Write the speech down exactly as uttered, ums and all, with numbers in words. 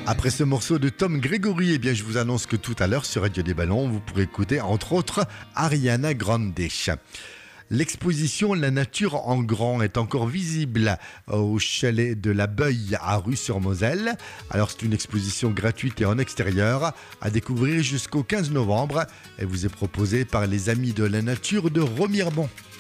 Après ce morceau de Tom Gregory, eh bien, je vous annonce que tout à l'heure sur Radio des Ballons, vous pourrez écouter entre autres Ariana Grande. L'exposition La nature en grand est encore visible au chalet de la Beuille à Rue-sur-Moselle. Alors c'est une exposition gratuite et en extérieur à découvrir jusqu'au quinze novembre. Elle vous est proposée par les Amis de la Nature de Remiremont.